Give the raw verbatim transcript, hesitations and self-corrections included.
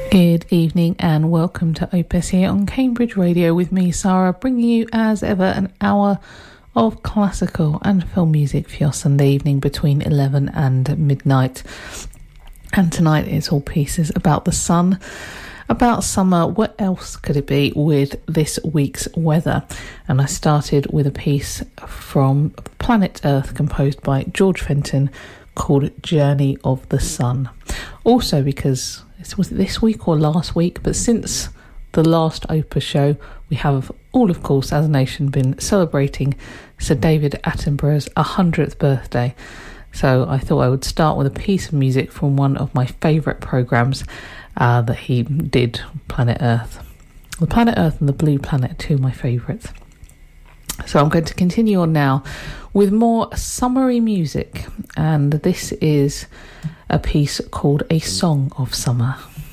Good evening and welcome to Opus here on Cambridge Radio with me, Sarah, bringing you as ever an hour of classical and film music for your Sunday evening between eleven and midnight. And tonight it's all pieces about the sun, about summer. What else could it be with this week's weather? And I started with a piece from Planet Earth composed by George Fenton called Journey of the Sun. Also because was it this week or last week, but since the last Opus show, we have all, of course, as a nation, been celebrating Sir David Attenborough's one hundredth birthday. So I thought I would start with a piece of music from one of my favourite programmes uh, that he did, Planet Earth. The Planet Earth and the Blue Planet are two of my favourites. So I'm going to continue on now with more summery music, and this is a piece called A Song of Summer.